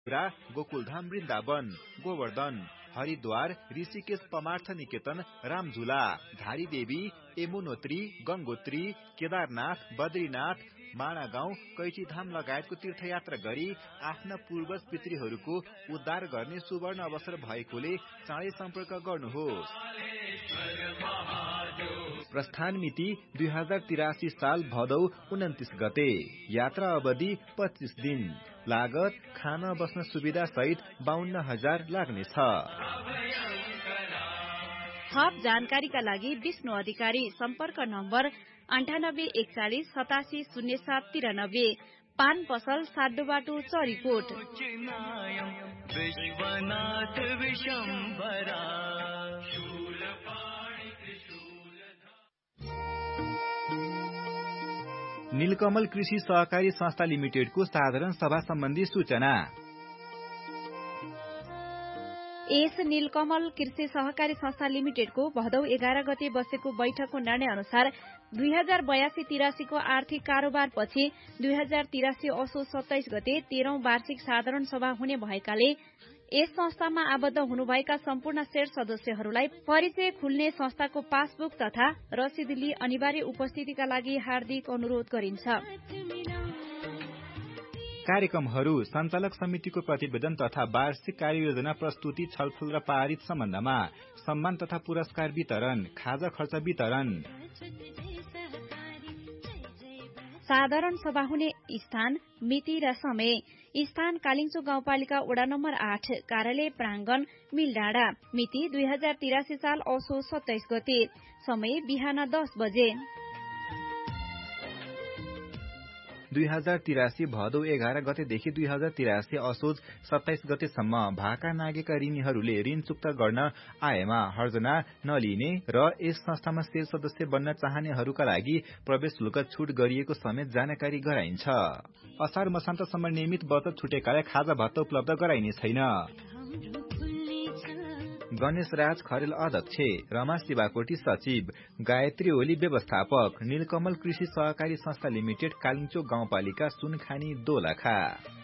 गोकुलधाम वृन्दावन, गोवर्धन, हरिद्वार, ऋषिकेश परमार्थ निकेतन, रामझुला, धारी देवी, यमुनोत्री, गंगोत्री, केदारनाथ, बद्रीनाथ, माणागाउँ, कैचीधाम लगायतको तीर्थयात्रा गरी आफ्ना पूर्वज पितृहरूको उद्धार गर्ने सुवर्ण अवसर भएकोले चाँडै सम्पर्क गर्नुहोस्। प्रस्थान मिति 2083 साल भदौ 29 गते। यात्रा अवधि 25 दिन। लागत खाना बस्न सुविधा सहित 52,000 लाग्नेछ। थप जानकारीका लागि विष्णु अधिकारी सम्पर्क नम्बर 9841 87 07 93। पान पसल साड्डुबाटो चरीकोट। विश्वनाथ विशम्भरा। नीलकमल कृषि सहकारी संस्था लिमिटेडको साधारण सभा सम्बन्धी सूचना। यस नीलकमल कृषि सहकारी संस्था लिमिटेडको भदौ 11 गते बसेको बैठकको निर्णय अनुसार 2082-83 को आर्थिक कारोबारपछि 2083 असोज 27 गते 13औं वार्षिक साधारण सभा हुने भएकाले यस संस्थामा आबद्ध हुनुभएका सम्पूर्ण शेयर सदस्यहरूलाई परिचय खुल्ने संस्थाको पासबुक तथा रसिद लिई अनिवार्य उपस्थितिका लागि हार्दिक अनुरोध गरिन्छ। कार्यक्रमहरू सञ्चालक समितिको प्रतिवेदन तथा वार्षिक कार्ययोजना प्रस्तुति, छलफल र पारित सम्बन्धमा सम्मान तथा पुरस्कार वितरण, खाजा खर्च वितरण। साधारण सभा हुने स्थान, मिति र समय। स्थान कालिङ्चो गाउँपालिका वडा नम्बर 8, कार्यालय प्राङ्गण, मिलडाँडा। मिति 2083 साल असोज 27 गते। समय बिहान 10 बजे। 2083 भदौ 11 गतेदेखि 2083 असोज 27 गतेसम्म भाका नागेका ऋणीहरूले ऋण चुक्ता गर्न आएमा हर्जना नलिने र यस संस्थामा शेयर सदस्य बन्न चाहनेहरूका लागि प्रवेश शुल्क छुट गरिएको समेत जानकारी गराइन्छ। असार मसान्तसम्म नियमित बचत छुटेकाले खाजा भत्ता उपलब्ध गराइने छैन। गणेश राज खरेल अध्यक्ष, रमा शिवाकोटी सचिव, गायत्री ओली व्यवस्थापक, नीलकमल कृषि सहकारी संस्था लिमिटेड, कालिङ्चोक गाउँपालिका, सुनखानी, दोलखा।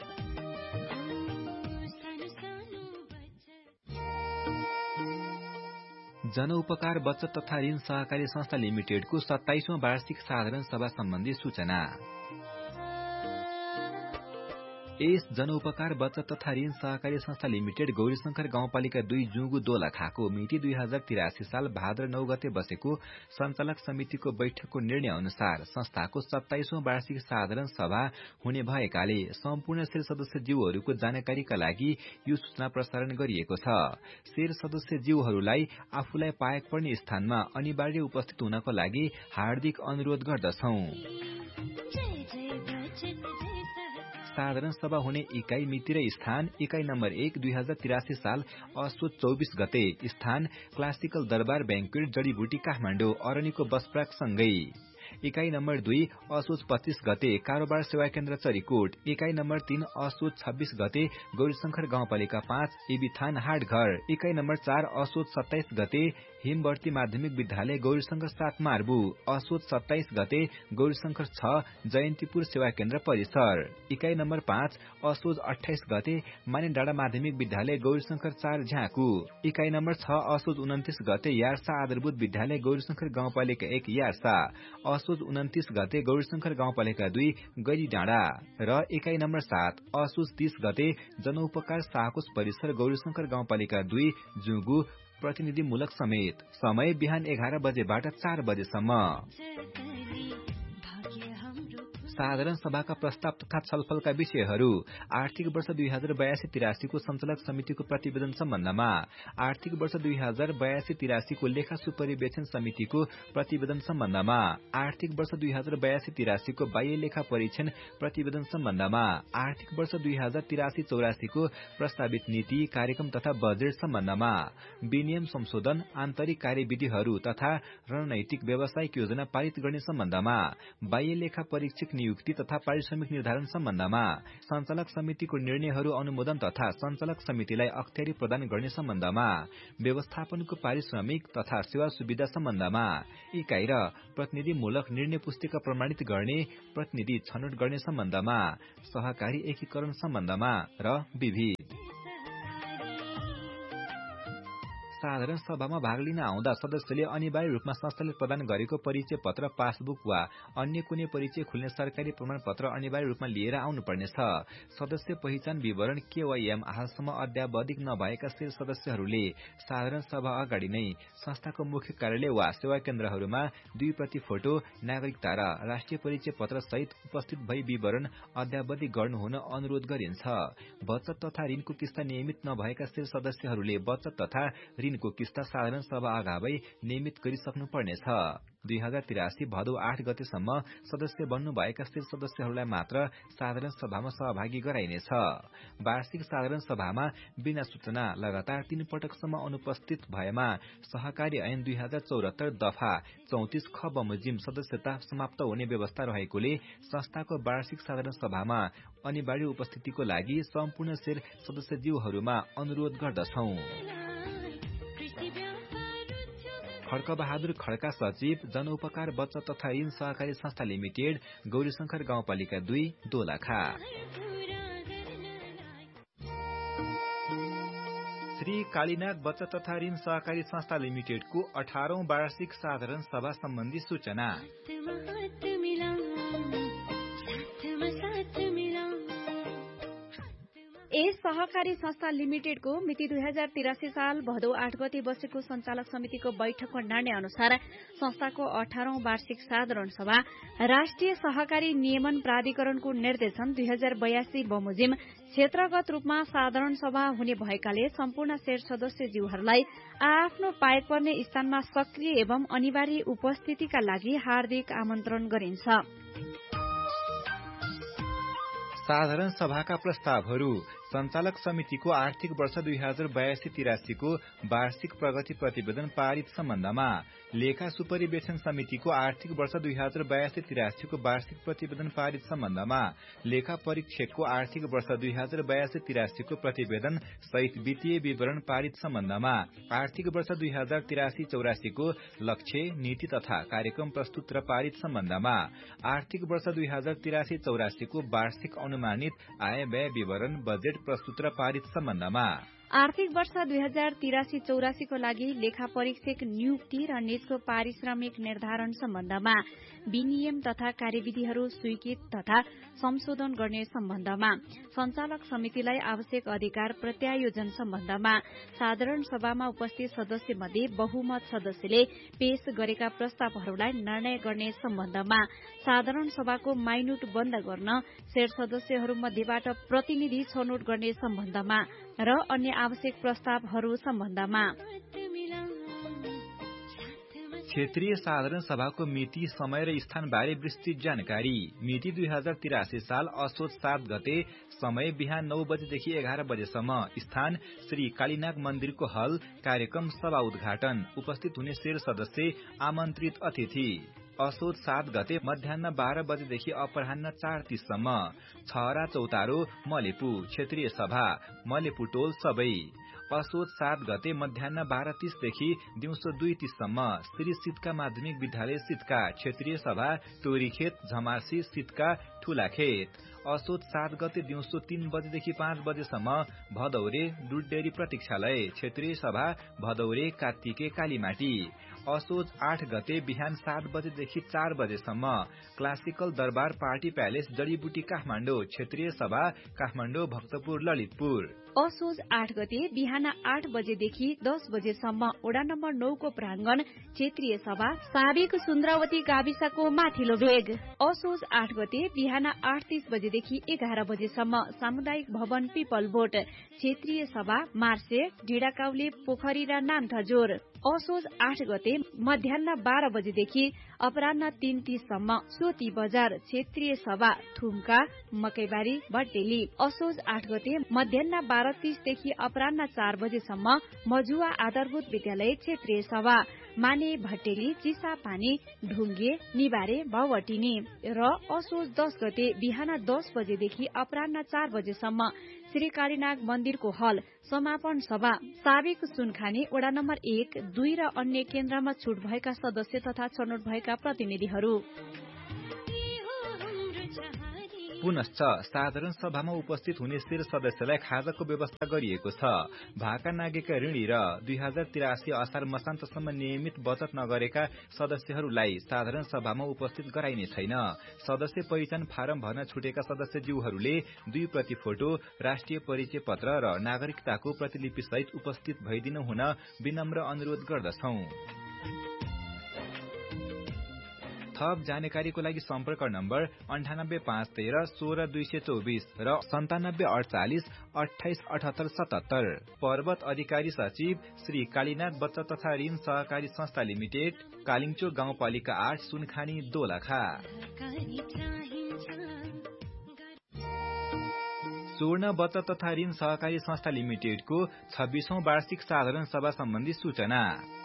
जनउपकार बचत तथा ऋण सहकारी संस्था लिमिटेडको 27औं वार्षिक साधारण सभा सम्बन्धी सूचना। यस जनउपकार बचत तथा ऋण सहकारी संस्था लिमिटेड गौरीशंकर गाउँपालिका 2 जुगु दोलखाको मिति 2083 साल भाद्र 9 गते बसेको सञ्चालक समितिको बैठकको निर्णय अनुसार संस्थाको 27औं वार्षिक साधारण सभा हुने भएकाले सम्पूर्ण शेयर सदस्य जीवहरूको जानकारीका लागि यो सूचना प्रसारण गरिएको छ। शेयर सदस्य जीवहरूलाई आफूलाई पाएक पर्ने स्थानमा अनिवार्य उपस्थित हुनको लागि हार्दिक अनुरोध गर्दछौं। साधारण सभा हुने इकाई, मिति र स्थान। इकाई नम्बर 1 2083 साल असोज 24 गते। स्थान क्लासिकल दरबार ब्याङ्क्वेट, जडीबुटी, काठमाडौँ, अरनीको बसप्राक सँगै। इकाई नम्बर 2 असोज 25 गते, कारोबार सेवा केन्द्र चरीकोट। इकाई नम्बर 3 असोज 26 गते, गौरीशंकर गाउँपालिका 5, एबिथान हाटघर। इकाई नम्बर 4 असोज 27 गते, हिमवर्ती माध्यमिक विद्यालय, गौरीशंकर 7 मार्बु। असोज 27 गते, गौरीशंकर 6, जयन्तीपुर सेवा केन्द्र परिसर। इकाई नम्बर 5 असोज 28 गते, मानेडाँडा माध्यमिक विद्यालय, गौरीशंकर 4 झ्याकु। इकाई नम्बर 6 असोज 29 गते, यार्सा आधारभूत विद्यालय, गौरीशंकर गाउँपालिका 1 यार्सा। असोज 29 गते, गौरीशंकर गाउँपालिका 2 गैरीडाँडा। र इकाई नम्बर 7 असोज 30 गते, जनउपकार साहकोस परिसर, गौरीशंकर गाउँपालिका 2 जुगु, प्रतिनिधिमूलक समेत। समय बिहान 11 बजेबाट 4 बजेसम्म। साधारण सभाका प्रस्ताव तथा छलफलका विषयहरू। आर्थिक वर्ष 2082-83 को सञ्चालक समितिको प्रतिवेदन सम्बन्धमा। आर्थिक वर्ष 2082-83 को लेखा सुपरिवेक्षण समितिको प्रतिवेदन सम्बन्धमा। आर्थिक वर्ष 2082-83 को बाह्य लेखा परीक्षण प्रतिवेदन सम्बन्धमा। आर्थिक वर्ष 2083-84 को प्रस्तावित नीति, कार्यक्रम तथा बजेट सम्बन्धमा। विनियम संशोधन, आन्तरिक कार्यविधिहरू तथा रणनैतिक व्यावसायिक योजना पारित गर्ने सम्बन्धमा। बाह्य लेखा परीक्षक नियुक्ति तथा पारिश्रमिक निर्धारण सम्बन्धमा, सञ्चालक समितिको निर्णयहरू अनुमोदन तथा सञ्चालक समितिलाई अख्तियारी प्रदान गर्ने सम्बन्धमा, व्यवस्थापनको पारिश्रमिक तथा सेवा सुविधा सम्बन्धमा, इकाई र प्रतिनिधिमूलक निर्णय पुस्तिका प्रमाणित गर्ने, प्रतिनिधि छनौट गर्ने सम्बन्धमा, सहकारी एकीकरण सम्बन्धमा र विविध। साधारण सभामा भाग लिन आउँदा सदस्यले अनिवार्य रूपमा संस्थाले प्रदान गरेको परिचय पत्र, पासबुक वा अन्य कुनै परिचय खुल्ने सरकारी प्रमाणपत्र अनिवार्य रूपमा लिएर आउनुपर्नेछ। सदस्य पहिचान विवरण KYM हालसम्म अद्यावधिक नभएका शेर सदस्यहरूले साधारण सभा अगाडि नै संस्थाको मुख्य कार्यालय वा सेवा केन्द्रहरूमा 2 प्रति फोटो, नागरिकता र राष्ट्रिय परिचय पत्र सहित उपस्थित भई विवरण अद्यावधिक गर्नुहुन अनुरोध गरिन्छ। बचत तथा ऋणको किस्ता नियमित नभएका शेर सदस्यहरूले बचत तथा ऋणको किस्ता साधारण सभा अगावै नियमित गरिसक्नुपर्नेछ। 2083 भदौ 8 गतेसम्म सदस्य बन्नुभएका शेर सदस्यहरूलाई मात्र साधारण सभामा सहभागी गराइनेछ। वार्षिक साधारण सभामा बिना सूचना लगातार 3 पटकसम्म अनुपस्थित भएमा सहकारी ऐन 2074 दफा 34 ख बमोजिम सदस्यता समाप्त हुने व्यवस्था रहेकोले संस्थाको वार्षिक साधारण सभामा अनिवार्य उपस्थितिको लागि सम्पूर्ण शेर सदस्यज्यूहरूमा अनुरोध गर्दछौं। खड्कबहादुर खड्का सचिव, जनउपकार बचत तथा ऋण सहकारी संस्था लिमिटेड, गौरीशंकर गाउँपालिका 2, दोलखा। श्री कालीनाग बचत तथा ऋण सहकारी संस्था लिमिटेडको 18औं वार्षिक साधारण सभा सम्बन्धी सूचना। यस सहकारी संस्था लिमिटेडको मिति 2083 साल भदौ 8 गते बसेको सञ्चालक समितिको बैठकको निर्णय अनुसार संस्थाको 18औं वार्षिक साधारण सभा राष्ट्रिय सहकारी नियमन प्राधिकरणको निर्देशन 2082 बमोजिम क्षेत्रगत रूपमा साधारण सभा हुने भएकाले सम्पूर्ण शेर सदस्यज्यूहरूलाई आफ्नो पाएक पर्ने स्थानमा सक्रिय एवं अनिवार्य उपस्थितिका लागि हार्दिक आमन्त्रण गरिन्छ। साधारण सभाका प्रस्तावहरू। सञ्चालक समितिको आर्थिक वर्ष 2082-83 को वार्षिक प्रगति प्रतिवेदन पारित सम्बन्धमा, लेखा सुपरिवेक्षण समितिको आर्थिक वर्ष 2082-83 को वार्षिक प्रतिवेदन पारित सम्बन्धमा, लेखा परीक्षकको आर्थिक वर्ष 2082-83 को प्रतिवेदन सहित वित्तीय विवरण पारित सम्बन्धमा, आर्थिक वर्ष 2083-84 को लक्ष्य, नीति तथा कार्यक्रम प्रस्तुत र पारित सम्बन्धमा, आर्थिक वर्ष 2083-84 को वार्षिक अनुमानित आय व्यय विवरण बजेट प्रस्तुत र पारित सम्बन्धमा, आर्थिक वर्ष 2083-84 को लागि लेखा परीक्षक नियुक्ति र निजको पारिश्रमिक निर्धारण सम्बन्धमा, विनियम तथा कार्यविधिहरू स्वीकृत तथा संशोधन गर्ने सम्बन्धमा, सञ्चालक समितिलाई आवश्यक अधिकार प्रत्यायोजन सम्बन्धमा, साधारण सभामा उपस्थित सदस्य मध्ये बहुमत सदस्यले पेश गरेका प्रस्तावहरूलाई निर्णय गर्ने सम्बन्धमा, साधारण सभाको माइनुट बन्द गर्न शेर सदस्यहरू मध्येबाट प्रतिनिधि छनौट गर्ने सम्बन्धमा र अन्य आवश्यक प्रस्तावहरू सम्बन्धमा। क्षेत्रीय साधारण सभाको मिति, समय र स्थानबारे विस्तृत जानकारी। मिति 2083 साल असोज 7 गते, समय बिहान 9 बजेदेखि 11 बजेसम्म, स्थान श्री कालीनाग मन्दिरको हल, कार्यक्रम सभा उद्घाटन, उपस्थित हुने शेर सदस्य, आमन्त्रित अतिथि। असोज 7 गते मध्याह्न 12 बजेदेखि अपराह्न 4:30 सम्म, छहरा चौतारो, मलेपु, क्षेत्रीय सभा, मलेपु टोल सबै। असोज 7 गते मध्याह्न 12:30 देखि दिउँसो 2:30 सम्म, श्री सितका माध्यमिक विद्यालय सितका, क्षेत्रीय सभा, टोरीखेत, झमासी, सितका, ठूलाखेत। असोज 7 गते दिउँसो 3 बजेदेखि 5 बजेसम्म, भदौरे, दुधडेरी प्रतीक्षालय, क्षेत्रीय सभा, भदौरे, कात्तिके, कालीमाटी। असोज 8 गते बिहान 7 बजेदेखि 4 बजेसम्म, क्लासिकल दरबार पार्टी प्यालेस, जडीबुटी, काठमाडौँ, क्षेत्रीय सभा, काठमाडौँ, भक्तपुर, ललितपुर। असोज 8 गते बिहान 8 बजेदेखि 10 बजेसम्म, वडा नम्बर 9 को प्राङ्गण, क्षेत्रीय सभा, साबिक सुन्द्रावती गाविसको माथिल्लो भेग। असोज 8 गते बिहान 8:30 बजेदेखि 11 बजेसम्म, सामुदायिक भवन, पिपल बोट, क्षेत्रीय सभा, मार्से, ढिडाकाउले, पोखरी र नामथजोर। असोज 8 गते मध्याह्न 12 बजेदेखि अपराह्न 3:30 सम्म, सोती बजार, क्षेत्रीय सभा, थुम्का, मकैबारी, भट्टेली। असोज 8 गते मध्याह्न 12:30 देखि अपराह्न 4 बजेसम्म, मजुवा आधारभूत विद्यालय, क्षेत्रीय सभा, माने भट्टेली, चिसापानी, ढुङ्गे, निबारे, भवटिनी र असोज 10 गते बिहान 10 बजेदेखि अपराह्न 4 बजेसम्म श्री कालीनाग मन्दिरको हल समापन सभा साबिक सुनखानी वडा नम्बर 1, 2 र अन्य केन्द्रमा छुट भएका सदस्य तथा छनौट भएका प्रतिनिधिहरू। पुनश्च साधारण सभामा उपस्थित हुने शेर सदस्यलाई खाजाको व्यवस्था गरिएको छ। भाका नागेका ऋणी र 2083 असार मसान्तसम्म नियमित बचत नगरेका सदस्यहरूलाई साधारण सभामा उपस्थित गराइने छैन। सदस्य पहिचान फारम भर्न छुटेका सदस्यज्यूहरूले 2 प्रति फोटो, राष्ट्रिय परिचय पत्र र नागरिकताको प्रतिलिपि सहित उपस्थित भइदिनु हुन विनम्र अनुरोध गर्दछौं। थप जानकारीको लागि सम्पर्क नम्बर 985113 16224 र 9748 28 78 77। पर्वत अधिकारी सचिव श्री कालीनाथ बचत तथा ऋण सहकारी संस्था लिमिटेड, कालिङचोक गाउँपालिका 8, सुनखानी, दोलखा। स्वर्ण बचत तथा ऋण सहकारी संस्था लिमिटेडको 26औं वार्षिक साधारण सभा सम्बन्धी सूचना।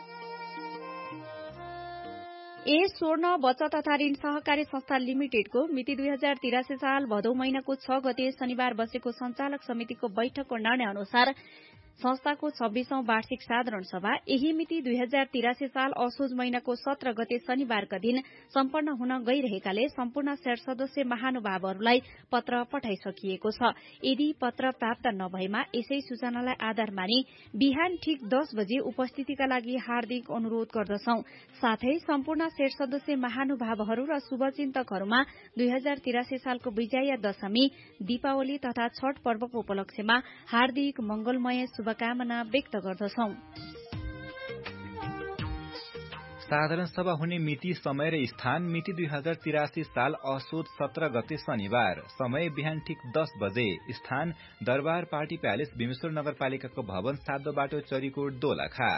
स्वर्ण बचत तथा ऋण सहकारी संस्था लिमिटेडको मिति 2083 साल भदौ महिनाको 6 गते शनिबार बसेको सञ्चालक समितिको बैठकको निर्णय अनुसार संस्थाको 26औं वार्षिक साधारण सभा यही मिति 2083 साल असोज महिनाको 17 गते शनिबारका दिन सम्पन्न हुन गइरहेकाले सम्पूर्ण शेयर सदस्य महानुभावहरूलाई पत्र पठाइसकिएको छ। यदि पत्र प्राप्त नभएमा यसै सूचनालाई आधार मानि बिहान ठीक 10 बजे उपस्थितिका लागि हार्दिक अनुरोध गर्दछौं। साथै सम्पूर्ण शेयर सदस्य महानुभावहरू र शुभचिन्तकहरूमा 2083 सालको विजया दशमी, दीपावली तथा छठ पर्वको उपलक्ष्यमा हार्दिक मंगलमय शुभकामना व्यक्त गर्दछौं। साधारण सभा हुने मिति, समय र स्थान। मिति 2083 साल असोज 17 गते शनिबार। समय बिहान ठीक 10 बजे। स्थान दरबार पार्टी प्यालेस, भीमेश्वर नगरपालिकाको भवन, 7 बाटो, चरीकोट, दोलखा।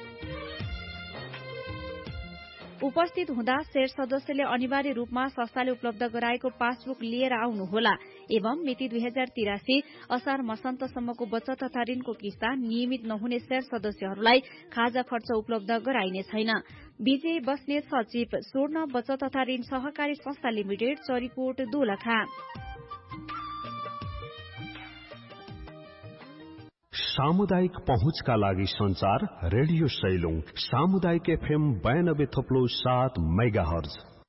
उपस्थित हुँदा शेयर सदस्यले अनिवार्य रूपमा संस्थाले उपलब्ध गराएको पासबुक लिएर आउनुहोला एवं मिति 2083 असार मसान्तसम्मको बचत तथा ऋणको किस्ता नियमित नहुने शेयर सदस्यहरूलाई खाजा खर्च उपलब्ध गराइने छैन। विजय बस्नेत, सचिव, स्वर्ण बचत तथा ऋण सहकारी संस्था लिमिटेड, चरीकोट, दोलखा। सामुदायिक पहुँचका लागि संचार रेडियो सैलुङ, सामुदायिक FM 92.7 मेगाहर्ज।